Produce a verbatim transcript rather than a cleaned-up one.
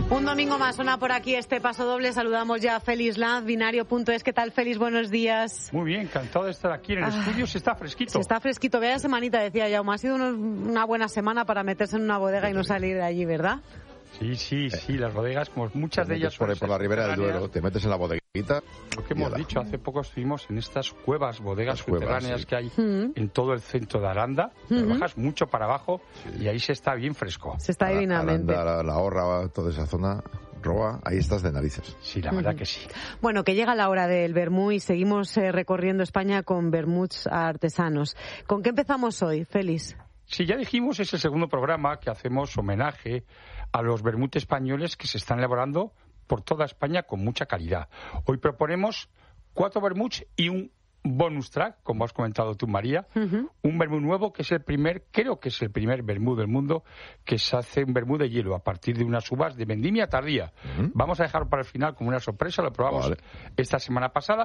Un domingo más suena por aquí este paso doble. Saludamos ya a Félix Lanz, binario punto es. ¿Qué tal, Félix? Buenos días. Muy bien, encantado de estar aquí en el ah, estudio. Se está fresquito. Se está fresquito. Vaya semanita, decía Jaume. Ha sido unos, una buena semana para meterse en una bodega y no salir de allí, ¿verdad? Sí, sí, sí. Las bodegas, como muchas de ellas... Por, por la ribera del Duero, te metes en la bodeguita... Lo que hemos dicho, hace poco estuvimos en estas cuevas, bodegas Las cuevas, subterráneas sí. que hay uh-huh. en todo el centro de Aranda. Uh-huh. Bajas mucho para abajo sí. y ahí se está bien fresco. Se está divinamente. Aranda, la, la Horra, toda esa zona... Roa, ahí estás de narices. Sí, la verdad uh-huh. que sí. Bueno, que llega la hora del vermú y seguimos eh, recorriendo España con vermuts artesanos. ¿Con qué empezamos hoy, Félix? Sí, ya dijimos, es el segundo programa que hacemos homenaje a los vermut españoles que se están elaborando por toda España con mucha calidad. Hoy proponemos cuatro vermuts y un bonus track, como has comentado tú, María, uh-huh. un vermut nuevo que es el primer, creo que es el primer vermut del mundo que se hace un vermut de hielo a partir de unas uvas de vendimia tardía. Uh-huh. Vamos a dejarlo para el final como una sorpresa, lo probamos vale. esta semana pasada